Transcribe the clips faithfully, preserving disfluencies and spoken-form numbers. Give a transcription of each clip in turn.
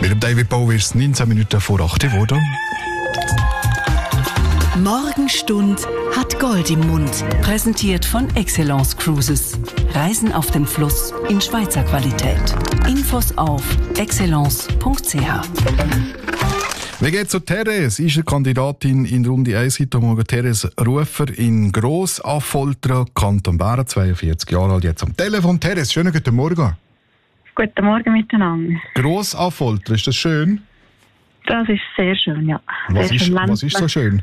Mit dem David Bowie ist es neunzehn Minuten vor acht geworden. Morgenstund hat Gold im Mund. Präsentiert von Excellence Cruises. Reisen auf dem Fluss in Schweizer Qualität. Infos auf excellence punkt c h. Wie geht's zu Therese? Ist eine Kandidatin in Runde eins heute Morgen. Therese Rufer in Grossaffoltern, Kanton Bern, zweiundvierzig Jahre alt, jetzt am Telefon. Therese, schönen guten Morgen. Guten Morgen miteinander. Grossaffoltern, ist das schön? Das ist sehr schön, ja. Was, sehr ist, schön was ist so schön?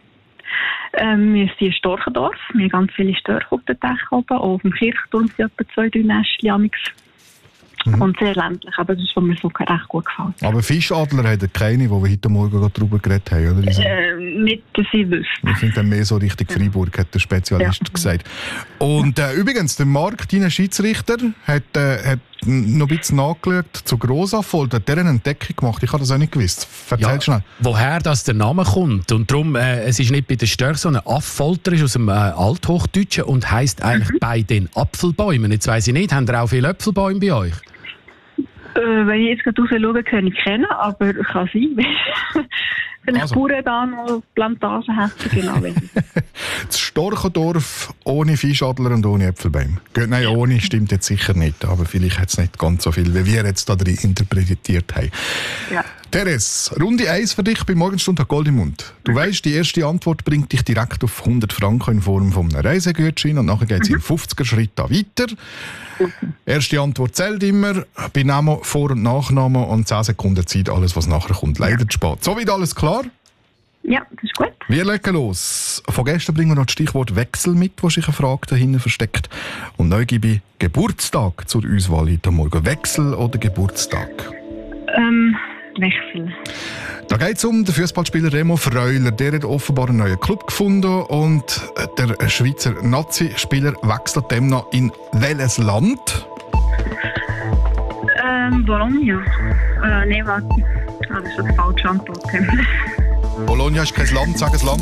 Ähm, wir sind ein Storchendorf. Wir haben ganz viele Störche auf den Dächern oben. Auch auf dem Kirchturm sind etwa zwei, drei Nestchen. Mhm. Und sehr ländlich, aber das ist mir so recht gut gefallen. Aber Fischadler hat keine, die wir heute Morgen gerade darüber geredet haben, oder? Äh, nicht, dass ich wüsste. Wir sind dann mehr so richtig Freiburg, hat der Spezialist ja. gesagt. Und äh, übrigens, der Marc, dein Schiedsrichter, hat, äh, hat noch ein bisschen nachgeschaut zu Grossaffoltern. Der hat eine Entdeckung gemacht. Ich habe das auch nicht gewusst. Erzähl ja, schnell. Woher das der Name kommt. Und darum, äh, es ist nicht bei den Störchen, sondern Affolter ist aus dem äh, Althochdeutschen und heisst eigentlich mhm. bei den Apfelbäumen. Jetzt weiss ich nicht, haben ihr auch viele Apfelbäume bei euch? Äh, wenn ich jetzt gerade raus schaue, kann ich kennen, aber kann sein. Wenn ich also. Bauern da noch Plantagen hätte, genau. Das Storchendorf ohne Fischadler und ohne Äpfelbäume. Nein, ohne stimmt jetzt sicher nicht, aber vielleicht hat es nicht ganz so viel, wie wir jetzt da drin interpretiert haben. Ja. Therese, Runde eins für dich bei Morgenstund hat Gold im Mund. Du weißt, die erste Antwort bringt dich direkt auf hundert Franken in Form von einem Reisegutschein und nachher geht es mhm. in fünfziger Schritten weiter. Mhm. Erste Antwort zählt immer, bei Namen, Vor- und Nachnamen und zehn Sekunden Zeit, alles was nachher kommt, leider zu spät. Soweit alles klar? Ja, das ist gut. Wir legen los. Von gestern bringen wir noch das Stichwort Wechsel mit, wo sich eine Frage dahinter versteckt. Und neu gebe ich Geburtstag zur Auswahl heute Morgen. Wechsel oder Geburtstag? Ähm, Wechsel. Da geht es um den Fußballspieler Remo Freuler. Der hat offenbar einen neuen Club gefunden und der Schweizer Nazi-Spieler wechselt demnach in welches Land? Ähm, Bologna. Äh, nein, warte. Ah, das ist eine falsche Antwort. Bologna ist kein Land, sag ein Land.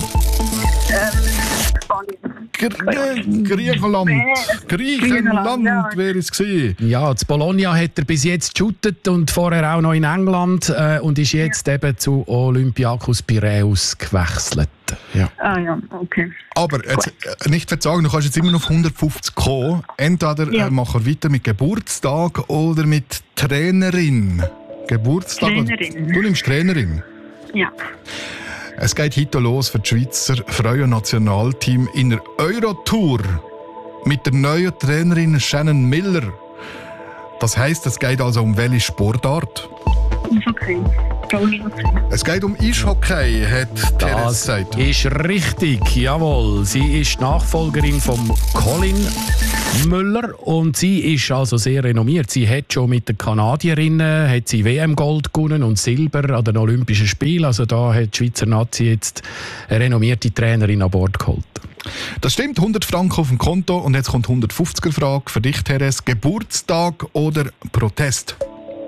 Ähm, Spanien. Gr- Griechenland. Griechenland ja. wäre es gewesen. Ja, zu Bologna hat er bis jetzt geshootet und vorher auch noch in England äh, und ist jetzt ja. eben zu Olympiakos Piräus gewechselt. Ja. Ah ja, okay. Aber jetzt, äh, nicht verzagen, du kannst jetzt immer noch auf hundertfünfzig kommen. Entweder ja. äh, machen wir weiter mit Geburtstag oder mit Trainerin. Geburtstag. Trainerin. Du nimmst Trainerin. Ja. Es geht heute los für das Schweizer Frauen-Nationalteam in der Eurotour mit der neuen Trainerin Shannon Miller. Das heisst, es geht also um welche Sportart? Eishockey. Es geht um Eishockey, hat Therese gesagt. Das ist richtig, jawohl. Sie ist Nachfolgerin von Colin Müller und sie ist also sehr renommiert. Sie hat schon mit den Kanadierinnen hat sie W M-Gold gewonnen und Silber an den Olympischen Spielen. Also da hat die Schweizer Nazi jetzt eine renommierte Trainerin an Bord geholt. Das stimmt, hundert Franken auf dem Konto und jetzt kommt hundertfünfziger Frage für dich, Therese. Geburtstag oder Protest?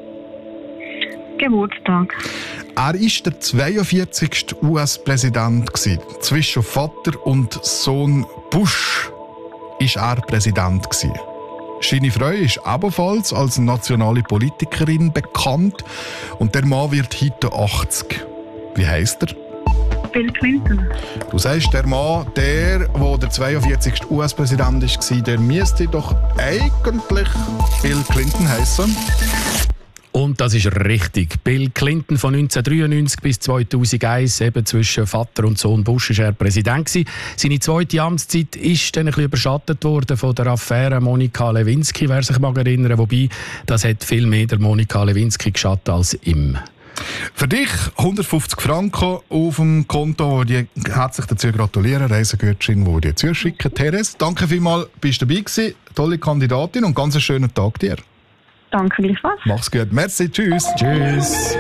Geburtstag. Er war der zweiundvierzigste U S-Präsident. Zwischen Vater und Sohn Bush war er Präsident. Seine Frau ist ebenfalls als nationale Politikerin bekannt und der Mann wird heute achtzig. Wie heisst er? Bill Clinton. Du sagst, der Mann, der, der der zweiundvierzigste U S-Präsident war, der müsste doch eigentlich Bill Clinton heißen. Und das ist richtig. Bill Clinton von neunzehnhundertdreiundneunzig bis zweitausendeins, eben zwischen Vater und Sohn Bush, war er Präsident gewesen. Seine zweite Amtszeit ist dann ein bisschen überschattet worden von der Affäre Monika Lewinsky, wer sich mag erinnern. Wobei, das hat viel mehr der Monika Lewinsky geschattet als ihm. Für dich hundertfünfzig Franken auf dem Konto, die herzlich dazu gratulieren. Reisegutschein, die dir zuschicken. Therese, danke vielmals, bist du dabei gewesen. Tolle Kandidatin und ganz einen schönen Tag dir. Danke gleichfalls. Mach's gut. Merci. Tschüss. Tschüss.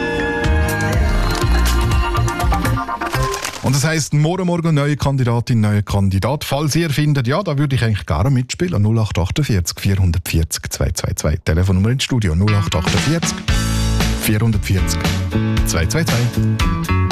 Und das heisst, morgen, morgen neue Kandidatin, neuer Kandidat. Falls ihr findet, ja, da würde ich eigentlich gerne mitspielen. null acht achtundvierzig vierhundertvierzig zweihundertzweiundzwanzig. Telefonnummer ins Studio null acht achtundvierzig vierhundertvierzig zweihundertzweiundzwanzig.